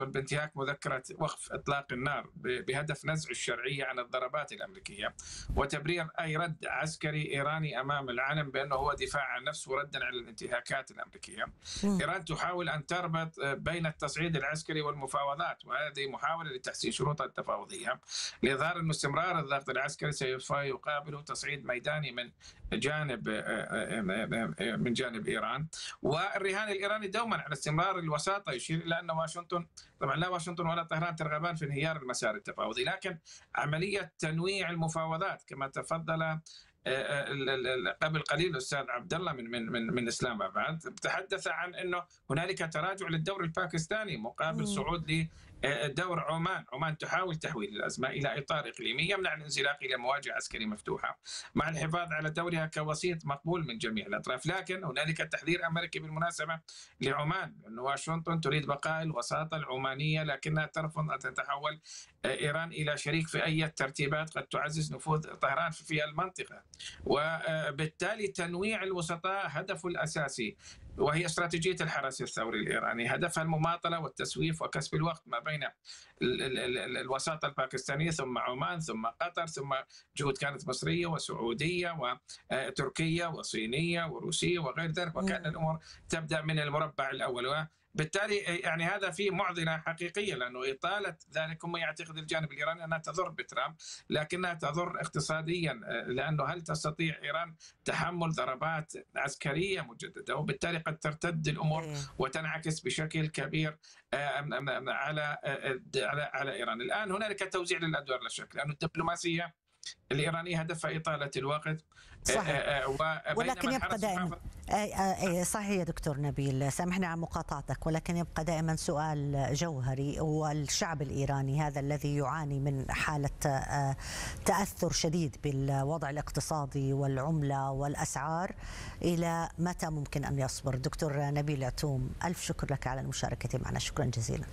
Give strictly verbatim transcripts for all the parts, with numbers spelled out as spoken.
بانتهاك مذكرة وقف إطلاق النار بهدف نزع الشرعية عن الضربات الأمريكية وتبرير أي رد عسكري إيراني أمام العالم بأنه هو دفاع عن نفسه وردا على الانتهاكات الأمريكية. م. إيران تحاول أن تربط بين التصعيد العسكري والمفاوضات، وهذه محاولة لتحسين شروطها التفاوضية لإظهار أن استمرار الضغط العسكري سيقابله تصعيد ميداني من جانب من جانب إيران. والرهان الإيراني دوما على استمرار الوساطة يشير إلى أن واشنطن، طبعا لا واشنطن ولا طهران ترغبان في انهيار المسار التفاوضي، لكن عملية تنويع المفاوضات كما تفضل قبل قليل الأستاذ عبد الله من من من من الإسلام أباد تحدث عن أنه هنالك تراجع للدور الباكستاني مقابل صعود لدور عمان. عمان تحاول تحويل الأزمة إلى إطار إقليمي يمنع الانزلاق إلى مواجهة عسكرية مفتوحة مع الحفاظ على دورها كوسيط مقبول من جميع الأطراف. لكن هنالك تحذير أمريكي بالمناسبة لعمان أن واشنطن تريد بقاء الوساطة العمانية لكنها ترفض أن تتحول إيران إلى شريك في أي ترتيبات قد تعزز نفوذ طهران في المنطقة. وبالتالي تنويع الوسطاء هدفه الأساسي وهي استراتيجية الحرس الثوري الإيراني، هدفها المماطلة والتسويف وكسب الوقت ما بين الوساطة الباكستانية ثم عمان ثم قطر ثم جهود كانت مصرية وسعودية وتركية وصينية وروسية وغير ذلك، وكأن الأمور تبدأ من المربع الأول. بالتالي يعني هذا فيه معضلة حقيقية، لأنه إطالة ذلك هم يعتقد الجانب الإيراني أنها تضر بترامب لكنها تضر اقتصاديا، لأنه هل تستطيع إيران تحمل ضربات عسكرية مجددة؟ وبالتالي قد ترتد الأمور وتنعكس بشكل كبير على على على إيران. الآن هنالك توزيع للأدوار لا شك، لأن الدبلوماسية الإيرانية هدفها إطالة الوقت. صحيح. ولكن يبقى دائما صحيح يا دكتور نبيل، سامحني عن مقاطعتك، ولكن يبقى دائما سؤال جوهري، والشعب الإيراني هذا الذي يعاني من حالة تأثر شديد بالوضع الاقتصادي والعملة والأسعار، إلى متى ممكن أن يصبر؟ دكتور نبيل عتوم، ألف شكر لك على المشاركة معنا، شكرا جزيلا.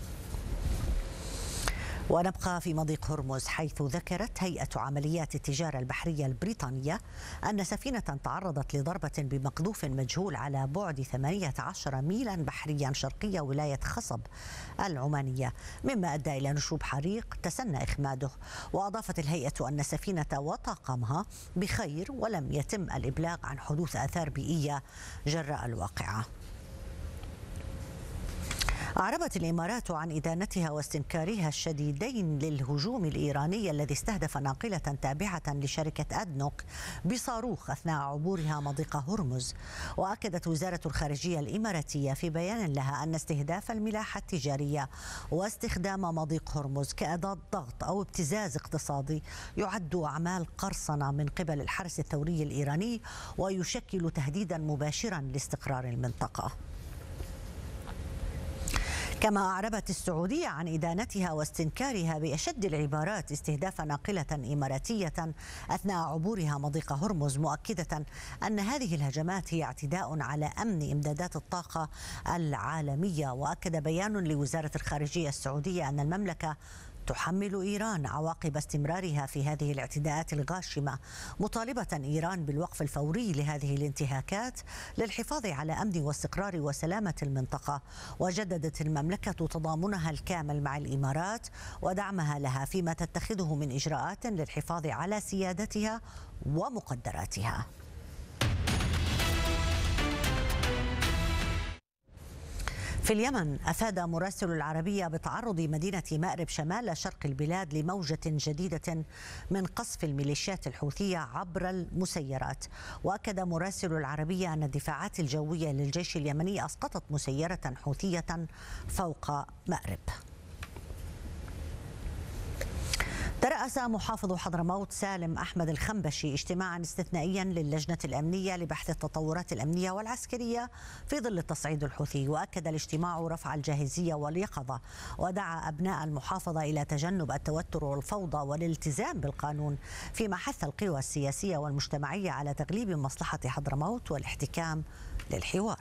ونبقى في مضيق هرمز، حيث ذكرت هيئة عمليات التجارة البحرية البريطانية أن سفينة تعرضت لضربة بمقذوف مجهول على بعد ثمانية عشر ميلا بحريا شرقي ولاية خصب العمانية، مما أدى إلى نشوب حريق تسنى إخماده. وأضافت الهيئة أن السفينة وطاقمها بخير ولم يتم الإبلاغ عن حدوث آثار بيئية جراء الواقعة. أعربت الإمارات عن إدانتها واستنكارها الشديدين للهجوم الإيراني الذي استهدف ناقلة تابعة لشركة أدنوك بصاروخ أثناء عبورها مضيق هرمز. وأكدت وزارة الخارجية الإماراتية في بيان لها أن استهداف الملاحة التجارية واستخدام مضيق هرمز كأداة ضغط أو ابتزاز اقتصادي يعد أعمال قرصنة من قبل الحرس الثوري الإيراني، ويشكل تهديدا مباشرا لاستقرار المنطقة. كما أعربت السعودية عن إدانتها واستنكارها بأشد العبارات استهداف ناقلة إماراتية أثناء عبورها مضيق هرمز، مؤكدة أن هذه الهجمات هي اعتداء على أمن إمدادات الطاقة العالمية. وأكد بيان لوزارة الخارجية السعودية أن المملكة تحمل إيران عواقب استمرارها في هذه الاعتداءات الغاشمة، مطالبة إيران بالوقف الفوري لهذه الانتهاكات للحفاظ على أمن واستقرار وسلامة المنطقة. وجددت المملكة تضامنها الكامل مع الإمارات ودعمها لها فيما تتخذه من إجراءات للحفاظ على سيادتها ومقدراتها. في اليمن، أفاد مراسل العربية بتعرض مدينة مأرب شمال شرق البلاد لموجة جديدة من قصف الميليشيات الحوثية عبر المسيرات. وأكد مراسل العربية أن الدفاعات الجوية للجيش اليمني أسقطت مسيرة حوثية فوق مأرب. ترأس محافظ حضرموت سالم أحمد الخنبشي اجتماعا استثنائيا للجنة الأمنية لبحث التطورات الأمنية والعسكرية في ظل التصعيد الحوثي. وأكد الاجتماع رفع الجاهزية واليقظة، ودعا أبناء المحافظة إلى تجنب التوتر والفوضى والالتزام بالقانون، فيما حث القوى السياسية والمجتمعية على تغليب مصلحة حضرموت والاحتكام للحوار.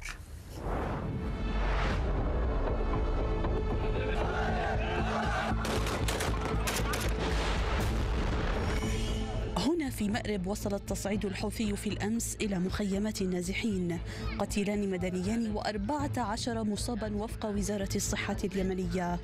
هنا في مأرب وصل التصعيد الحوثي في الأمس إلى مخيمات النازحين، قتيلان مدنيان وأربعة عشر مصابا وفق وزارة الصحة اليمنية.